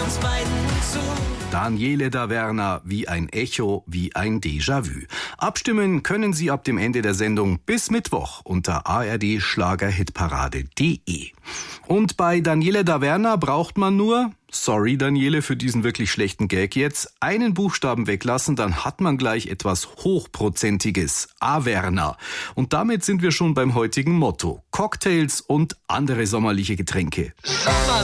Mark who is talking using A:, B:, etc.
A: uns beiden zu.
B: Daniele Daverna, wie ein Echo, wie ein Déjà-vu. Abstimmen können Sie ab dem Ende der Sendung bis Mittwoch unter ard-schlagerhitparade.de. Und bei Daniele Daverna braucht man nur, sorry Daniele für diesen wirklich schlechten Gag jetzt, einen Buchstaben weglassen, dann hat man gleich etwas Hochprozentiges, Averna. Und damit sind wir schon beim heutigen Motto: Cocktails und andere sommerliche Getränke.